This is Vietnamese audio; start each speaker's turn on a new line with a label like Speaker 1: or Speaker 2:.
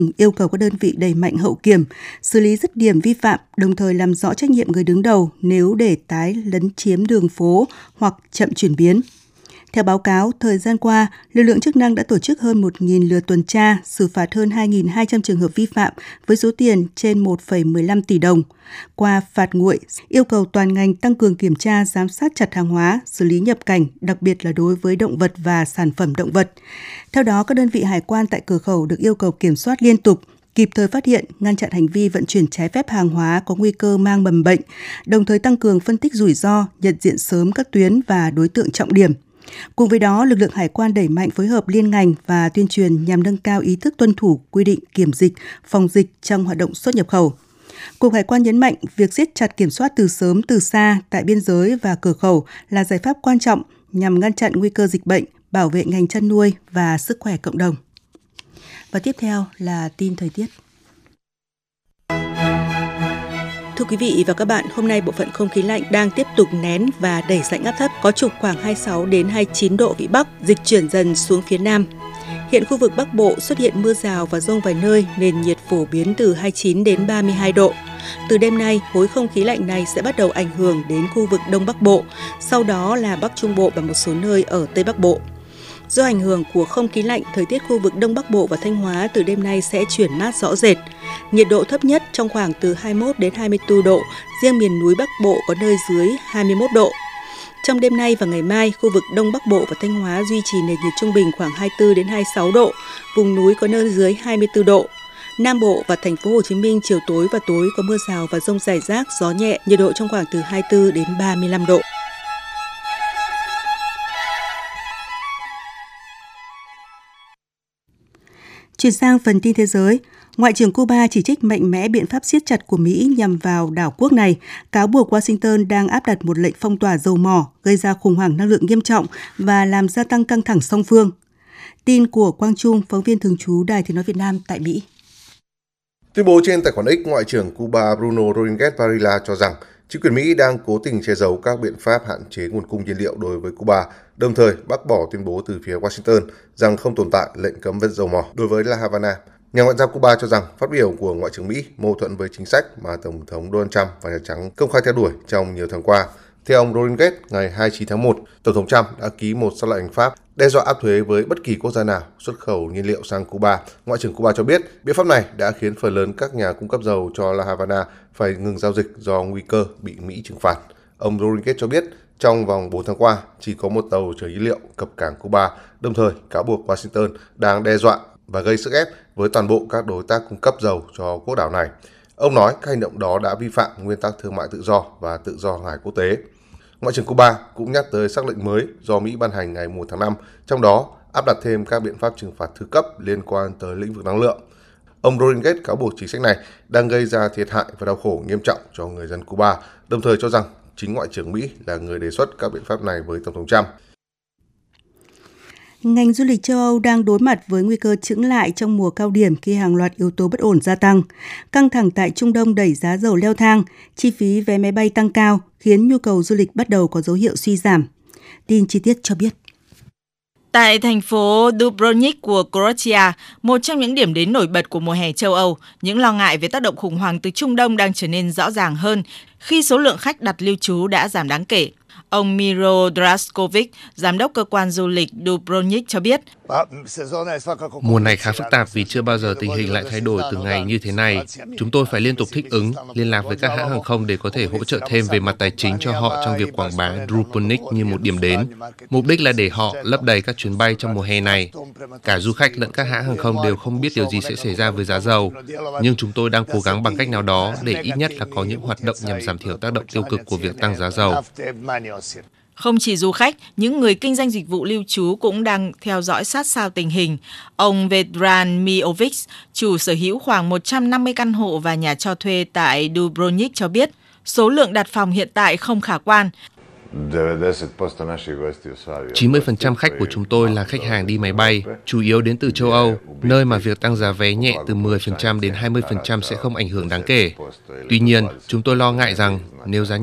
Speaker 1: Yêu cầu các đơn vị đẩy mạnh hậu kiểm, xử lý dứt điểm vi phạm, đồng thời làm rõ trách nhiệm người đứng đầu nếu để tái lấn chiếm đường phố hoặc chậm chuyển biến. Theo báo cáo, thời gian qua, lực lượng chức năng đã tổ chức hơn 1.000 lượt tuần tra, xử phạt hơn 2.200 trường hợp vi phạm với số tiền trên 1,15 tỷ đồng. Qua phạt nguội, yêu cầu toàn ngành tăng cường kiểm tra, giám sát chặt hàng hóa, xử lý nhập cảnh, đặc biệt là đối với động vật và sản phẩm động vật. Theo đó, các đơn vị hải quan tại cửa khẩu được yêu cầu kiểm soát liên tục, kịp thời phát hiện, ngăn chặn hành vi vận chuyển trái phép hàng hóa có nguy cơ mang mầm bệnh, đồng thời tăng cường phân tích rủi ro, nhận diện sớm các tuyến và đối tượng trọng điểm. Cùng với đó, lực lượng hải quan đẩy mạnh phối hợp liên ngành và tuyên truyền nhằm nâng cao ý thức tuân thủ quy định kiểm dịch, phòng dịch trong hoạt động xuất nhập khẩu. Cục Hải quan nhấn mạnh việc siết chặt kiểm soát từ sớm từ xa tại biên giới và cửa khẩu là giải pháp quan trọng nhằm ngăn chặn nguy cơ dịch bệnh, bảo vệ ngành chăn nuôi và sức khỏe cộng đồng. Và tiếp theo là tin thời tiết. Thưa quý vị và các bạn, hôm nay bộ phận không khí lạnh đang tiếp tục nén và đẩy rãnh áp thấp có trục khoảng 26 đến 29 độ vĩ Bắc, dịch chuyển dần xuống phía Nam. Hiện khu vực Bắc Bộ xuất hiện mưa rào và dông vài nơi, nền nhiệt phổ biến từ 29 đến 32 độ. Từ đêm nay, khối không khí lạnh này sẽ bắt đầu ảnh hưởng đến khu vực Đông Bắc Bộ, sau đó là Bắc Trung Bộ và một số nơi ở Tây Bắc Bộ. Do ảnh hưởng của không khí lạnh, thời tiết khu vực Đông Bắc Bộ và Thanh Hóa từ đêm nay sẽ chuyển mát rõ rệt. Nhiệt độ thấp nhất trong khoảng từ 21 đến 24 độ, riêng miền núi Bắc Bộ có nơi dưới 21 độ. Trong đêm nay và ngày mai, khu vực Đông Bắc Bộ và Thanh Hóa duy trì nền nhiệt trung bình khoảng 24 đến 26 độ, vùng núi có nơi dưới 24 độ. Nam Bộ và thành phố Hồ Chí Minh chiều tối và tối có mưa rào và dông rải rác, gió nhẹ, nhiệt độ trong khoảng từ 24 đến 35 độ. Chuyển sang phần tin thế giới, Ngoại trưởng Cuba chỉ trích mạnh mẽ biện pháp siết chặt của Mỹ nhằm vào đảo quốc này, cáo buộc Washington đang áp đặt một lệnh phong tỏa dầu mỏ, gây ra khủng hoảng năng lượng nghiêm trọng và làm gia tăng căng thẳng song phương. Tin của Quang Trung, phóng viên thường trú Đài Tiếng nói Việt Nam tại Mỹ.
Speaker 2: Tuyên bố trên tài khoản X, Ngoại trưởng Cuba Bruno Rodríguez Varela cho rằng chính quyền Mỹ đang cố tình che giấu các biện pháp hạn chế nguồn cung nhiên liệu đối với Cuba, đồng thời bác bỏ tuyên bố từ phía Washington rằng không tồn tại lệnh cấm vận dầu mỏ đối với La Habana. Nhà ngoại giao Cuba cho rằng phát biểu của Ngoại trưởng Mỹ mâu thuẫn với chính sách mà Tổng thống Donald Trump và Nhà Trắng công khai theo đuổi trong nhiều tháng qua. Theo ông Rodríguez, ngày 29 tháng 1, Tổng thống Trump đã ký một sắc lệnh pháp đe dọa áp thuế với bất kỳ quốc gia nào xuất khẩu nhiên liệu sang Cuba. Ngoại trưởng Cuba cho biết, biện pháp này đã khiến phần lớn các nhà cung cấp dầu cho La Habana phải ngừng giao dịch do nguy cơ bị Mỹ trừng phạt. Ông Rodríguez cho biết, trong vòng 4 tháng qua, chỉ có một tàu chở nhiên liệu cập cảng Cuba, đồng thời cáo buộc Washington đang đe dọa và gây sức ép với toàn bộ các đối tác cung cấp dầu cho quốc đảo này. Ông nói các hành động đó đã vi phạm nguyên tắc thương mại tự do và tự do hàng hải quốc tế. Ngoại trưởng Cuba cũng nhắc tới sắc lệnh mới do Mỹ ban hành ngày 1 tháng 5, trong đó áp đặt thêm các biện pháp trừng phạt thứ cấp liên quan tới lĩnh vực năng lượng. Ông Rodríguez cáo buộc chính sách này đang gây ra thiệt hại và đau khổ nghiêm trọng cho người dân Cuba, đồng thời cho rằng chính Ngoại trưởng Mỹ là người đề xuất các biện pháp này với Tổng thống Trump.
Speaker 1: Ngành du lịch châu Âu đang đối mặt với nguy cơ chững lại trong mùa cao điểm khi hàng loạt yếu tố bất ổn gia tăng. Căng thẳng tại Trung Đông đẩy giá dầu leo thang, chi phí vé máy bay tăng cao, khiến nhu cầu du lịch bắt đầu có dấu hiệu suy giảm. Tin chi tiết cho biết.
Speaker 3: Tại thành phố Dubrovnik của Croatia, một trong những điểm đến nổi bật của mùa hè châu Âu, những lo ngại về tác động khủng hoảng từ Trung Đông đang trở nên rõ ràng hơn khi số lượng khách đặt lưu trú đã giảm đáng kể. Ông Miro Draskovic, giám đốc cơ quan du lịch Dubrovnik cho biết,
Speaker 4: mùa này khá phức tạp vì chưa bao giờ tình hình lại thay đổi từng ngày như thế này. Chúng tôi phải liên tục thích ứng, liên lạc với các hãng hàng không để có thể hỗ trợ thêm về mặt tài chính cho họ trong việc quảng bá Dubrovnik như một điểm đến. Mục đích là để họ lấp đầy các chuyến bay trong mùa hè này. Cả du khách lẫn các hãng hàng không đều không biết điều gì sẽ xảy ra với giá dầu, nhưng chúng tôi đang cố gắng bằng cách nào đó để ít nhất là có những hoạt động nhằm giảm thiểu tác động tiêu cực của việc tăng giá dầu.
Speaker 3: Không chỉ du khách, những người kinh doanh dịch vụ lưu trú cũng đang theo dõi sát sao tình hình. Ông Vedran Miovic, chủ sở hữu khoảng 150 căn hộ và nhà cho thuê tại Dubrovnik cho biết, số lượng đặt phòng hiện tại không khả quan.
Speaker 4: 90% khách của chúng tôi là khách hàng đi máy bay, chủ yếu đến từ châu Âu, nơi mà việc tăng giá vé nhẹ từ 10% đến 20% sẽ không ảnh hưởng đáng kể. Tuy nhiên, chúng tôi lo ngại rằng nếu giá